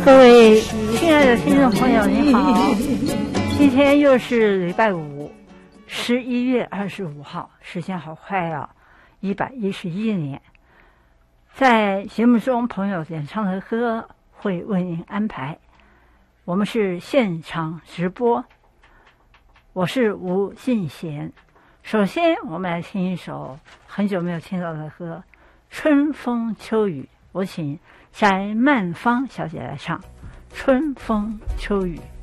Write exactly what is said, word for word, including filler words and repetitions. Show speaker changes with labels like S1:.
S1: 各位亲爱的听众朋友，你好！今天又是礼拜五，十一月二十五号，时间好快啊，一百一十一年。在节目中，朋友点唱的歌会为您安排。我们是现场直播，我是吴敬贤。首先，我们来听一首很久没有听到的歌《春风秋雨》，我请翟曼芳小姐来唱《春风秋雨》。